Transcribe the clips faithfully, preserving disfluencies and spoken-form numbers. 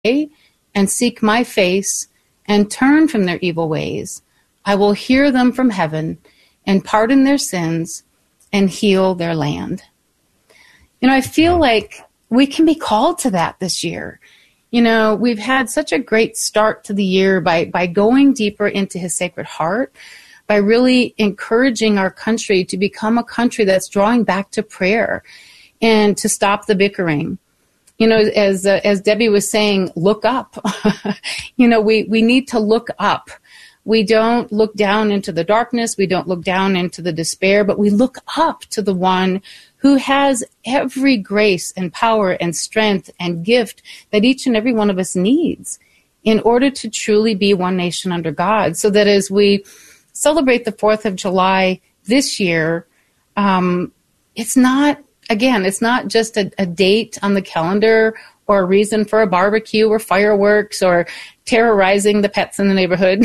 and seek my face and turn from their evil ways, I will hear them from heaven and pardon their sins and heal their land. You know, I feel like we can be called to that this year. You know, we've had such a great start to the year by, by going deeper into his Sacred Heart, by really encouraging our country to become a country that's drawing back to prayer and to stop the bickering. You know, as uh, as Debbie was saying, look up. you know, we, we need to look up. We don't look down into the darkness. We don't look down into the despair, but we look up to the one who has every grace and power and strength and gift that each and every one of us needs in order to truly be one nation under God. So that as we celebrate the fourth of July this year, um, it's not, again, it's not just a, a date on the calendar or a reason for a barbecue or fireworks or terrorizing the pets in the neighborhood.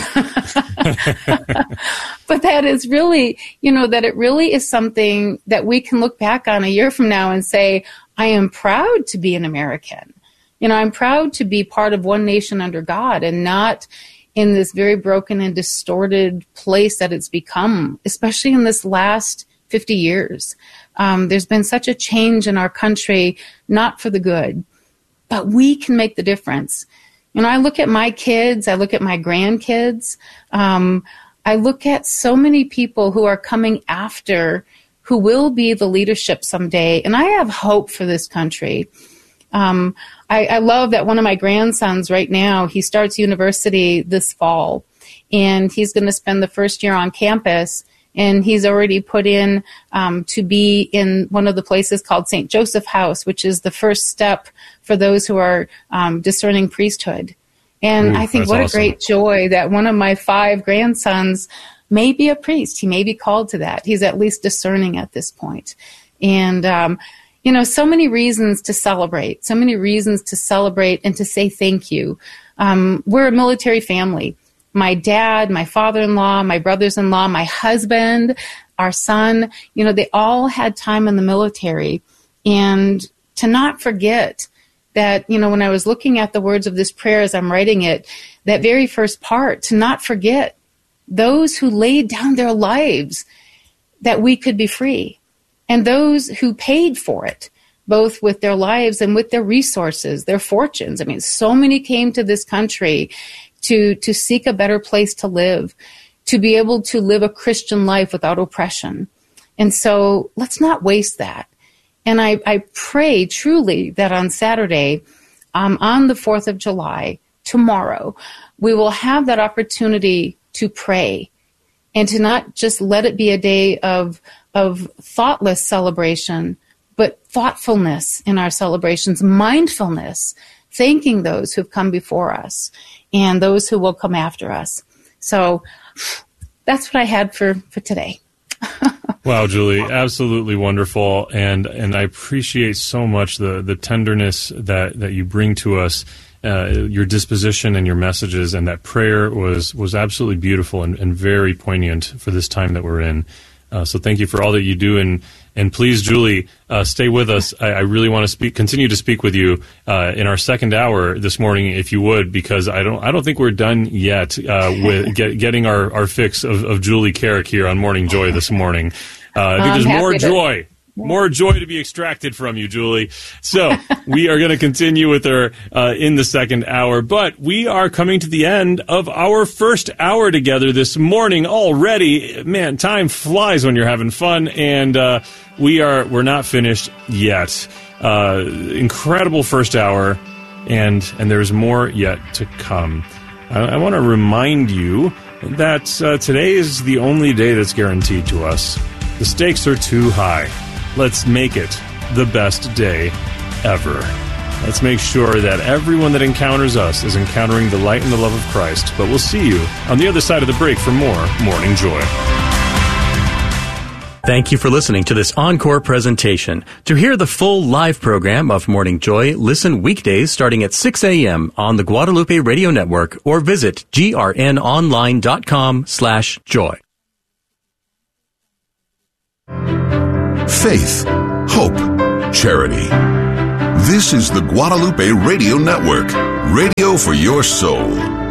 But that is really, you know, that it really is something that we can look back on a year from now and say, I am proud to be an American. You know, I'm proud to be part of one nation under God and not in this very broken and distorted place that it's become, especially in this last fifty years. Um, there's been such a change in our country, not for the good, but we can make the difference. You know, I look at my kids, I look at my grandkids, um, I look at so many people who are coming after, who will be the leadership someday, and I have hope for this country. Um, I, I love that one of my grandsons right now, he starts university this fall, and he's going to spend the first year on campus, and he's already put in um, to be in one of the places called Saint Joseph House, which is the first step for those who are um, discerning priesthood. And Ooh, I think what awesome. a great joy that one of my five grandsons may be a priest. He may be called to that. He's at least discerning at this point. And, um, you know, so many reasons to celebrate, so many reasons to celebrate and to say thank you. Um, we're a military family. My dad, my father-in-law, my brothers-in-law, my husband, our son, you know, they all had time in the military. And to not forget that, you know, when I was looking at the words of this prayer as I'm writing it, that very first part, to not forget those who laid down their lives that we could be free, and those who paid for it, both with their lives and with their resources, their fortunes. I mean, so many came to this country to, to seek a better place to live, to be able to live a Christian life without oppression. And so let's not waste that. And I, I pray truly that on Saturday, um, on the fourth of July, tomorrow, we will have that opportunity to pray and to not just let it be a day of, of thoughtless celebration, but thoughtfulness in our celebrations, mindfulness, thanking those who've come before us and those who will come after us. So that's what I had for, for today. Wow, Julie, absolutely wonderful, and and I appreciate so much the the tenderness that, that you bring to us, uh, your disposition and your messages, and that prayer was was absolutely beautiful and, and very poignant for this time that we're in. Uh, so thank you for all that you do, and and please, Julie, uh, stay with us. I, I really want to speak, continue to speak with you uh, in our second hour this morning, if you would, because I don't I don't think we're done yet uh, with get, getting our, our fix of, of Julie Carrick here on Morning Joy this morning. Uh, I think there's more joy. To- More joy to be extracted from you, Julie. So we are going to continue with her uh, in the second hour, but we are coming to the end of our first hour together this morning already. Man, time flies when you're having fun, and uh, we are we're not finished yet. Uh, incredible first hour, and and there's more yet to come. I, I want to remind you that uh, today is the only day that's guaranteed to us. The stakes are too high. Let's make it the best day ever. Let's make sure that everyone that encounters us is encountering the light and the love of Christ. But we'll see you on the other side of the break for more Morning Joy. Thank you for listening to this encore presentation. To hear the full live program of Morning Joy, listen weekdays starting at six a.m. on the Guadalupe Radio Network or visit grnonline.com slash joy. Faith, hope, charity. This is the Guadalupe Radio Network, radio for your soul.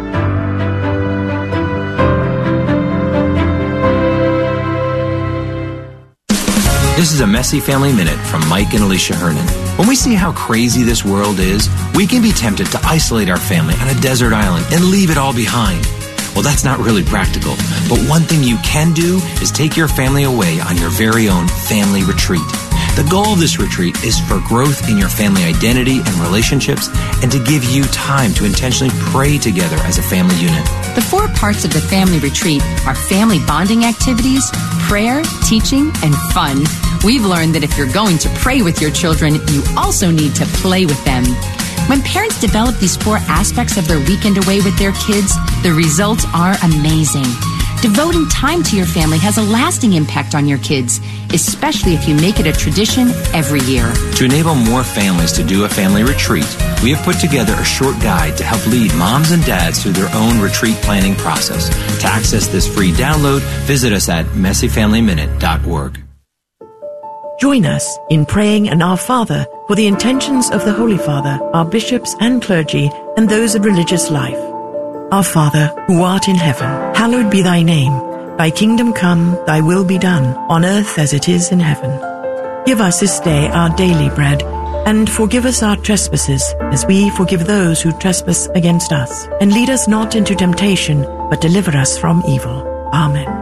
This is a Messy Family Minute from Mike and Alicia Hernan. When we see how crazy this world is, we can be tempted to isolate our family on a desert island and leave it all behind. Well, that's not really practical. But one thing you can do is take your family away on your very own family retreat. The goal of this retreat is for growth in your family identity and relationships, and to give you time to intentionally pray together as a family unit. The four parts of the family retreat are family bonding activities, prayer, teaching, and fun. We've learned that if you're going to pray with your children, you also need to play with them. When parents develop these four aspects of their weekend away with their kids, the results are amazing. Devoting time to your family has a lasting impact on your kids, especially if you make it a tradition every year. To enable more families to do a family retreat, we have put together a short guide to help lead moms and dads through their own retreat planning process. To access this free download, visit us at messy family minute dot org. Join us in praying an Our Father for the intentions of the Holy Father, our bishops and clergy, and those of religious life. Our Father, who art in heaven, hallowed be thy name. Thy kingdom come, thy will be done, on earth as it is in heaven. Give us this day our daily bread, and forgive us our trespasses, as we forgive those who trespass against us. And lead us not into temptation, but deliver us from evil. Amen.